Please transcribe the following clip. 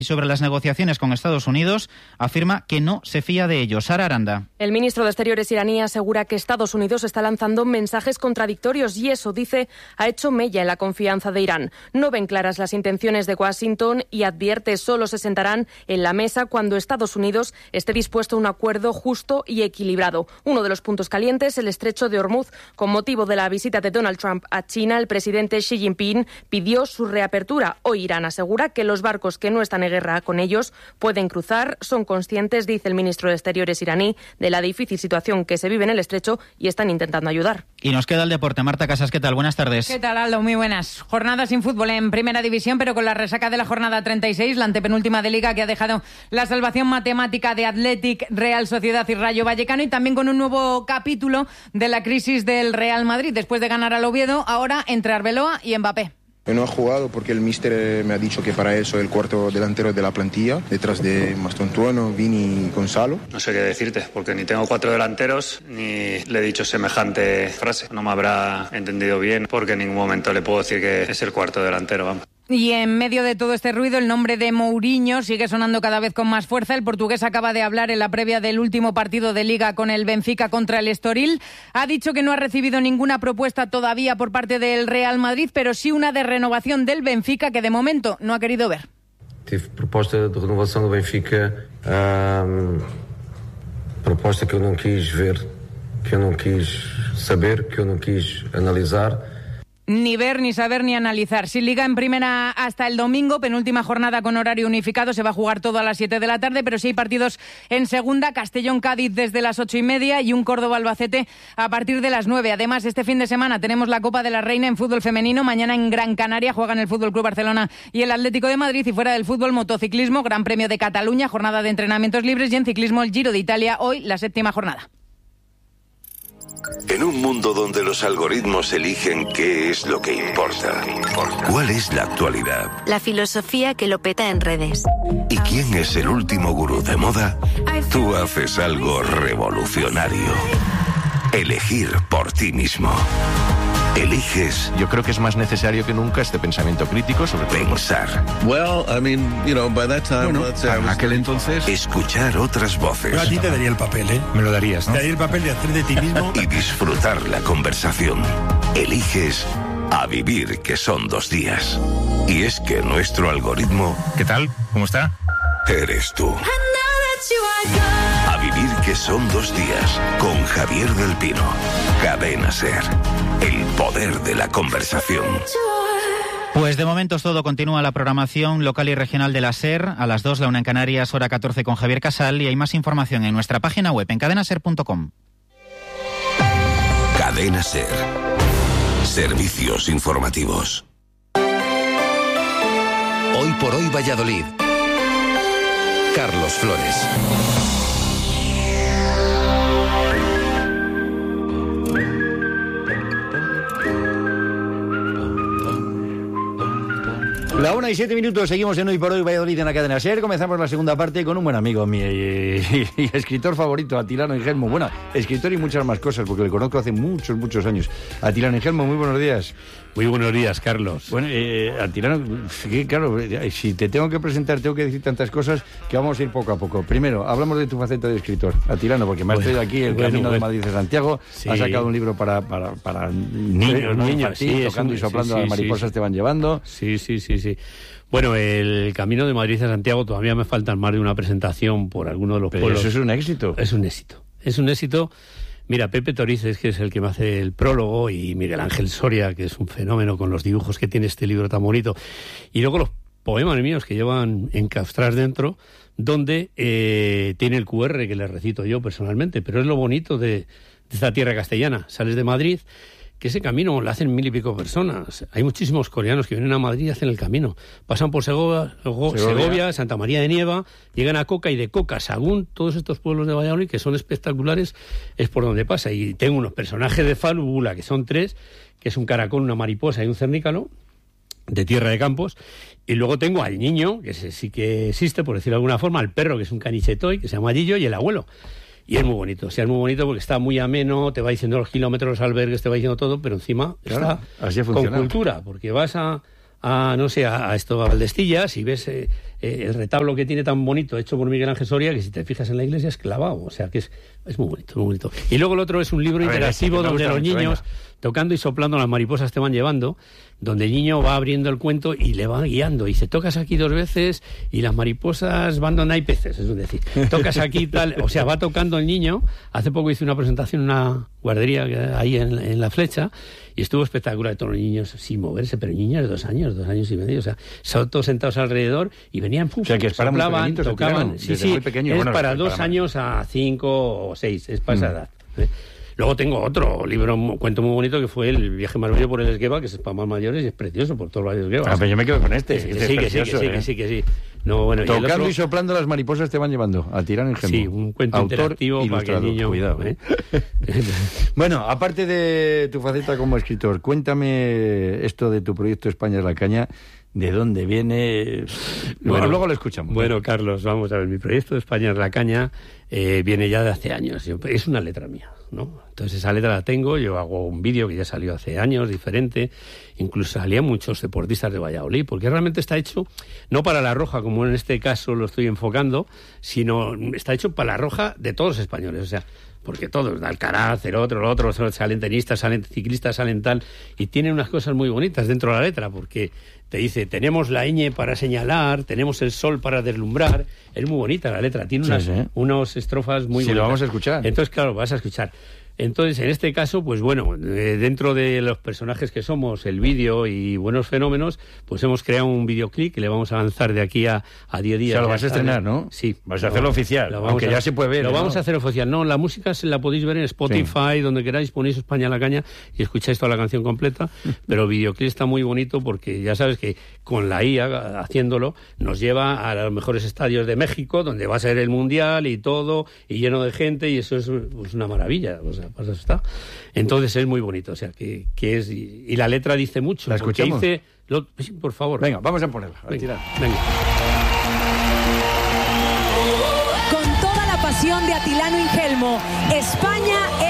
Y sobre las negociaciones con Estados Unidos, afirma que no se fía de ellos. Sara Aranda. El ministro de Exteriores iraní asegura que Estados Unidos está lanzando mensajes contradictorios y eso, dice, ha hecho mella en la confianza de Irán. No ven claras las intenciones de Washington y advierte solo se sentarán en la mesa cuando Estados Unidos esté dispuesto a un acuerdo justo y equilibrado. Uno de los puntos calientes, el estrecho de Hormuz. Con motivo de la visita de Donald Trump a China, el presidente Xi Jinping pidió su reapertura. Hoy Irán asegura que los barcos que no están en guerra con ellos pueden cruzar. Son conscientes, dice el ministro de Exteriores iraní, de la difícil situación que se vive en el estrecho y están intentando ayudar. Y nos queda el deporte. Marta Casas, ¿qué tal? Buenas tardes. ¿Qué tal, Aldo? Muy buenas. Jornada sin fútbol en Primera División, pero con la resaca de la jornada 36, la antepenúltima de Liga que ha dejado la salvación matemática de Athletic, Real Sociedad y Rayo Vallecano, y también con un nuevo capítulo de la crisis del Real Madrid. Después de ganar al Oviedo, ahora entre Arbeloa y Mbappé. Yo no he jugado porque el míster me ha dicho que para eso el cuarto delantero de la plantilla, detrás de Mastontuono, Vini y Gonzalo. No sé qué decirte, porque ni tengo 4 delanteros, ni le he dicho semejante frase. No me habrá entendido bien, porque en ningún momento le puedo decir que es el cuarto delantero, vamos. Y en medio de todo este ruido, el nombre de Mourinho sigue sonando cada vez con más fuerza. El portugués acaba de hablar en la previa del último partido de Liga con el Benfica contra el Estoril. Ha dicho que no ha recibido ninguna propuesta todavía por parte del Real Madrid, pero sí una de renovación del Benfica que de momento no ha querido ver. Tive proposta de renovação do Benfica, proposta que eu não quis ver, que eu não quis saber, que eu não quis analisar. Ni ver, ni saber, ni analizar. Sin Liga en Primera hasta el domingo, penúltima jornada con horario unificado, se va a jugar todo a las 7 de la tarde, pero sí hay partidos en Segunda, Castellón-Cádiz desde las 8:30 y un Córdoba-Albacete a partir de las 9. Además, este fin de semana tenemos la Copa de la Reina en fútbol femenino. Mañana en Gran Canaria juegan el Fútbol Club Barcelona y el Atlético de Madrid, y fuera del fútbol, motociclismo, Gran Premio de Cataluña, jornada de entrenamientos libres, y en ciclismo el Giro de Italia, hoy la 7ª jornada. En un mundo donde los algoritmos eligen qué es lo que importa, ¿cuál es la actualidad? La filosofía que lo peta en redes. ¿Y quién es el último gurú de moda? Tú haces algo revolucionario. Elegir por ti mismo. Eliges. Yo creo que es más necesario que nunca este pensamiento crítico sobre pensar. Well, I mean, you know, by that time, bueno, en aquel entonces, escuchar otras voces. Pero a ti te daría el papel, ¿eh? Me lo darías, ¿no? Te daría el papel de hacer de ti mismo y disfrutar la conversación. Eliges a vivir, que son 2 días. Y es que nuestro algoritmo... ¿Qué tal? ¿Cómo está? Eres tú. A vivir, que son 2 días, con Javier del Pino. Cadena SER. El poder de la conversación. Pues de momento es todo. Continúa la programación local y regional de la SER. A las 2, la 1 en Canarias, hora 14 con Javier Casal. Y hay más información en nuestra página web en cadenaser.com. Cadena SER. Servicios informativos. Hoy por hoy Valladolid. Carlos Flores. La 1:07, seguimos en Hoy por Hoy Valladolid en la cadena SER. Comenzamos la segunda parte con un buen amigo, mi escritor favorito, Atilano Engelmo. Bueno, escritor y muchas más cosas, porque le conozco hace muchos años. Atilano Engelmo, muy buenos días. Muy buenos días, Carlos. Bueno, Atilano, claro, si te tengo que presentar, tengo que decir tantas cosas que vamos a ir poco a poco. Primero, hablamos de tu faceta de escritor, Atilano, porque me has traído aquí El Camino de Madrid de Santiago. Sí. Has sacado un libro para niños, ¿no? Niños, sí, tocando y soplando, las mariposas te van llevando. Sí. Bueno, El Camino de Madrid a Santiago todavía me faltan más de una presentación por alguno de los pueblos. Eso es un éxito. Es un éxito. Mira, Pepe Torices, que es el que me hace el prólogo, y Miguel Ángel Soria, que es un fenómeno con los dibujos que tiene este libro tan bonito. Y luego los poemas míos que llevan encastrar dentro, donde tiene el QR que le recito yo personalmente. Pero es lo bonito de esta tierra castellana. Sales de Madrid, que ese camino lo hacen 1000 y pico personas. Hay muchísimos coreanos que vienen a Madrid y hacen el camino. Pasan por Segovia, Santa María de Nieva, llegan a Coca, y de Coca, Sagún, todos estos pueblos de Valladolid que son espectaculares, es por donde pasa. Y tengo unos personajes de fábula, que son 3, que es un caracol, una mariposa y un cernícalo, de Tierra de Campos. Y luego tengo al niño, que ese sí que existe, por decirlo de alguna forma, al perro, que es un canichetoy, que se llama Gillo, y el abuelo. Y es muy bonito, es muy bonito porque está muy ameno, te va diciendo los kilómetros, los albergues, te va diciendo todo, pero encima claro, está con cultura, porque vas a Valdestillas y ves el retablo que tiene tan bonito, hecho por Miguel Ángel Soria, que si te fijas en la iglesia es clavado, o sea que es muy bonito, muy bonito. Y luego el otro es un libro interactivo donde los niños, tocando y soplando, las mariposas te van llevando, donde el niño va abriendo el cuento y le va guiando, y dice, tocas aquí 2 veces y las mariposas van donde hay peces, es decir, tocas aquí tal, o sea, va tocando el niño. Hace poco hice una presentación en una guardería ahí en La Flecha, y estuvo espectacular, todos los niños sin moverse, pero niños de 2 años y medio, o sea, todos sentados alrededor y venían, o sea, que es para soplaban, tocaban, muy pequeños, es para 2 años a 5 o 6, es para esa edad. Luego tengo otro libro, un cuento muy bonito, que fue El viaje más bello por el Esgueva, que es para más mayores y es precioso por todo el Valle de Esgueva. Pero yo me quedo con este. Sí, que sí. No, bueno, tocando y soplando, las mariposas te van llevando a Tirano y Gelmo. Sí, un cuento interactivo para que el niño... Cuidado, Bueno, aparte de tu faceta como escritor, cuéntame esto de tu proyecto España es la caña. ¿De dónde viene? Bueno, luego lo escuchamos. Bueno, Carlos, vamos a ver. Mi proyecto España es la caña viene ya de hace años. Es una letra mía, ¿no? Entonces esa letra la tengo. Yo hago un vídeo que ya salió hace años, diferente. Incluso salían muchos deportistas de Valladolid, porque realmente está hecho no para La Roja, como en este caso lo estoy enfocando, sino está hecho para La Roja de todos los españoles. O sea, porque todos, Alcaraz, el otro, salen tenistas, salen ciclistas, salen tal, y tienen unas cosas muy bonitas dentro de la letra, porque te dice, tenemos la ñ para señalar, tenemos el sol para deslumbrar. Es muy bonita la letra, tiene unas estrofas muy bonitas. Sí, lo vamos a escuchar. Entonces, claro, vas a escuchar. Entonces, en este caso, pues bueno, dentro de los personajes que somos, el vídeo y Buenos Fenómenos, pues hemos creado un videoclip que le vamos a lanzar de aquí a 10 días. O sea, lo vas a estrenar, ¿no? Sí. Vas a hacerlo oficial, aunque ya se puede ver. Lo vamos a hacer oficial. No, la música la podéis ver en Spotify, donde queráis, ponéis España a la caña y escucháis toda la canción completa, pero el videoclip está muy bonito porque ya sabes que con la IA haciéndolo nos lleva a los mejores estadios de México, donde va a ser el Mundial y todo, y lleno de gente, y eso es pues, una maravilla, o sea, pues eso está. Entonces es muy bonito, o sea, que es... Y la letra dice mucho. ¿La escuchamos? Dice, sí, por favor. Venga, vamos a ponerla. Venga. Con toda la pasión de Atilano Ingelmo, España